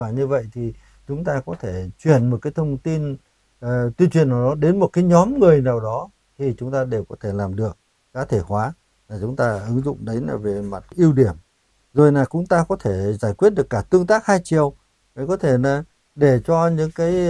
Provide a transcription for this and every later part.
Và như vậy thì chúng ta có thể truyền một cái thông tin tuyên truyền nào đó đến một cái nhóm người nào đó thì chúng ta đều có thể làm được. Cá thể hóa là chúng ta ứng dụng đấy là về mặt ưu điểm. Rồi là chúng ta có thể giải quyết được cả tương tác hai chiều. Đấy, có thể là để cho những cái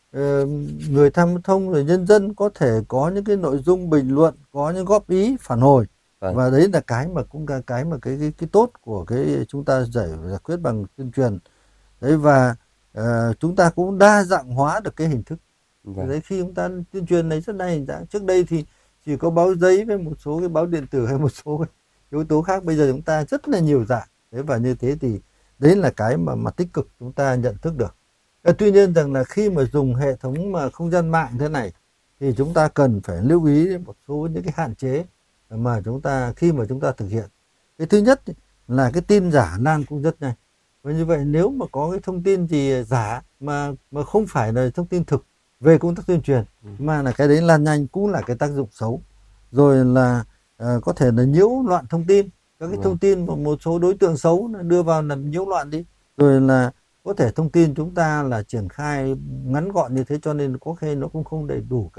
người tham thông rồi nhân dân có thể có những cái nội dung bình luận, có những góp ý phản hồi. Vâng, Và đấy là cái mà cũng là cái mà cái tốt của cái chúng ta giải quyết bằng tuyên truyền. Đấy, và chúng ta cũng đa dạng hóa được cái hình thức. vâng, Đấy, khi chúng ta tuyên truyền này rất đa hình dạng. Trước đây thì chỉ có báo giấy với một số cái báo điện tử hay một số cái yếu tố khác. Bây giờ chúng ta rất là nhiều dạng. Đấy, và như thế thì đấy là cái mà tích cực chúng ta nhận thức được. Tuy nhiên rằng là khi mà dùng hệ thống mà không gian mạng thế này thì chúng ta cần phải lưu ý đến một số những cái hạn chế mà chúng ta khi mà chúng ta thực hiện. Cái thứ nhất là cái tin giả lan cũng rất nhanh. Và như vậy nếu mà có cái thông tin gì giả mà không phải là thông tin thực về công tác tuyên truyền mà là cái đấy lan nhanh cũng là cái tác dụng xấu. Rồi là có thể là nhiễu loạn thông tin, các cái vâng, thông tin mà một số đối tượng xấu đưa vào làm nhiễu loạn đi. Rồi là có thể thông tin chúng ta là triển khai ngắn gọn như thế cho nên có khi nó cũng không đầy đủ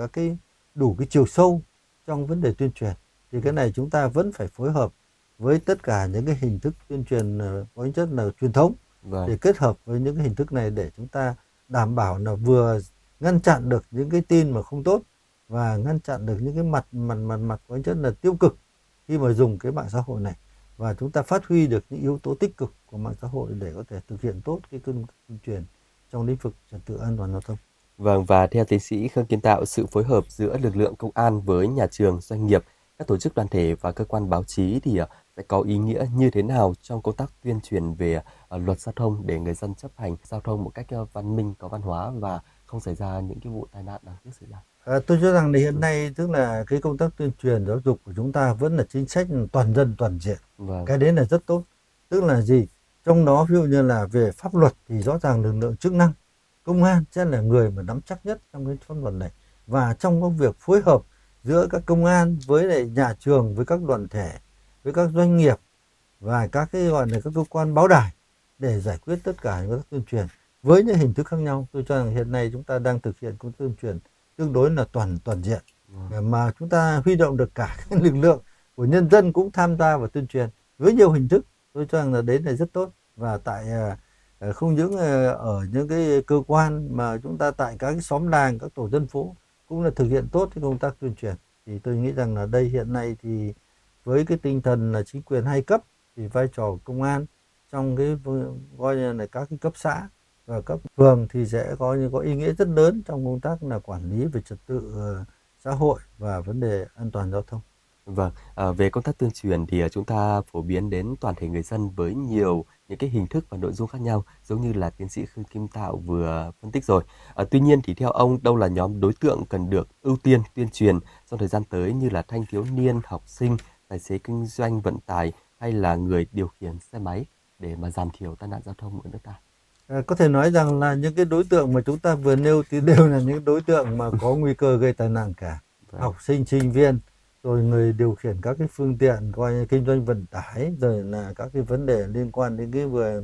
đủ cái chiều sâu trong vấn đề tuyên truyền. Thì cái này chúng ta vẫn phải phối hợp với tất cả những cái hình thức tuyên truyền có tính chất là truyền thống vâng. để kết hợp với những cái hình thức này để chúng ta đảm bảo là vừa ngăn chặn được những cái tin mà không tốt và ngăn chặn được những cái mặt có tính chất là tiêu cực khi mà dùng cái mạng xã hội này, và chúng ta phát huy được những yếu tố tích cực của mạng xã hội để có thể thực hiện tốt cái công tác tuyên truyền trong lĩnh vực trật tự an toàn giao thông. Vâng, và theo tiến sĩ Khương Kiến Tạo, sự phối hợp giữa lực lượng công an với nhà trường, doanh nghiệp, các tổ chức đoàn thể và cơ quan báo chí thì sẽ có ý nghĩa như thế nào trong công tác tuyên truyền về luật giao thông để người dân chấp hành giao thông một cách văn minh, có văn hóa và không xảy ra những cái vụ tai nạn đáng tiếc xảy ra. Tôi cho rằng là hiện nay tức là cái công tác tuyên truyền giáo dục của chúng ta vẫn là chính sách toàn dân toàn diện. Vâng, Cái đấy là rất tốt. Tức là gì? Trong đó ví dụ như là về pháp luật thì rõ ràng lực lượng chức năng, công an sẽ là người mà nắm chắc nhất trong cái pháp luật này. Và trong cái việc phối hợp giữa các công an với lại nhà trường, với các đoàn thể, với các doanh nghiệp và các cái gọi là các cơ quan báo đài để giải quyết tất cả những các tuyên truyền với những hình thức khác nhau. Tôi cho rằng hiện nay chúng ta đang thực hiện công tác tuyên truyền tương đối là toàn diện, vâng, mà chúng ta huy động được cả cái lực lượng của nhân dân cũng tham gia vào tuyên truyền với nhiều hình thức. Tôi cho rằng là đấy là rất tốt. Và tại không những ở những cái cơ quan mà chúng ta tại các cái xóm làng, các tổ dân phố cũng là thực hiện tốt cái công tác tuyên truyền. Thì tôi nghĩ rằng là đây hiện nay thì với cái tinh thần là chính quyền hai cấp thì vai trò của công an trong cái coi như là các cái cấp xã và cấp phường thì sẽ có ý nghĩa rất lớn trong công tác là quản lý về trật tự xã hội và vấn đề an toàn giao thông. vâng. Về công tác tuyên truyền thì chúng ta phổ biến đến toàn thể người dân với nhiều những cái hình thức và nội dung khác nhau, giống như là tiến sĩ Khương Kim Tạo vừa phân tích rồi. Tuy nhiên thì theo ông, đâu là nhóm đối tượng cần được ưu tiên tuyên truyền trong thời gian tới, như là thanh thiếu niên, học sinh, tài xế kinh doanh vận tải hay là người điều khiển xe máy, để mà giảm thiểu tai nạn giao thông ở nước ta? Có thể nói rằng là những cái đối tượng mà chúng ta vừa nêu thì đều là những đối tượng mà có nguy cơ gây tai nạn cả. Vâng, Học sinh, sinh viên, rồi người điều khiển các cái phương tiện coi như kinh doanh vận tải, rồi là các cái vấn đề liên quan đến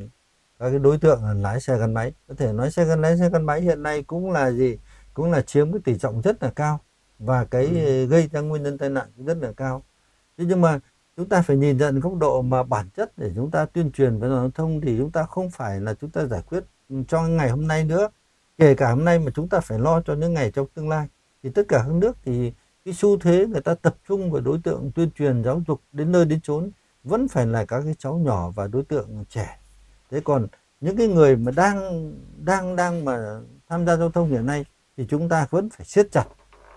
các cái đối tượng là lái xe gắn máy. Có thể nói lái xe gắn máy hiện nay cũng là gì? Cũng là chiếm cái tỷ trọng rất là cao và cái gây ra nguyên nhân tai nạn cũng rất là cao. Thế nhưng mà chúng ta phải nhìn nhận góc độ mà bản chất để chúng ta tuyên truyền về giao thông thì chúng ta không phải là chúng ta giải quyết cho ngày hôm nay nữa, kể cả hôm nay mà chúng ta phải lo cho những ngày trong tương lai. Thì tất cả các nước thì cái xu thế người ta tập trung vào đối tượng tuyên truyền giáo dục đến nơi đến chốn vẫn phải là các cái cháu nhỏ và đối tượng trẻ. Thế còn những cái người mà đang mà tham gia giao thông hiện nay thì chúng ta vẫn phải siết chặt,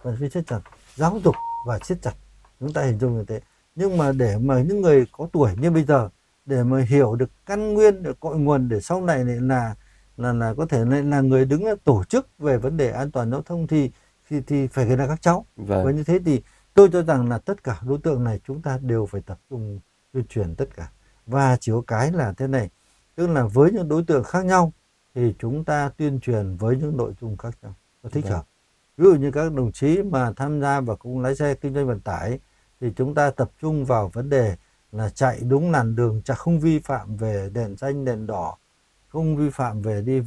giáo dục và siết chặt, chúng ta hình dung như thế. Nhưng mà để mà những người có tuổi như bây giờ để mà hiểu được căn nguyên, được cội nguồn để sau này lại là có thể lại là người đứng tổ chức về vấn đề an toàn giao thông thì phải là các cháu. Và vâng, như thế thì tôi cho rằng là tất cả đối tượng này chúng ta đều phải tập trung tuyên truyền tất cả. Và chỉ có cái là thế này, tức là với những đối tượng khác nhau thì chúng ta tuyên truyền với những nội dung khác nhau có thích vâng, hợp. Ví dụ như các đồng chí mà tham gia vào cũng lái xe kinh doanh vận tải thì chúng ta tập trung vào vấn đề là chạy đúng làn đường, không vi phạm về đèn xanh đèn đỏ, không vi phạm về đi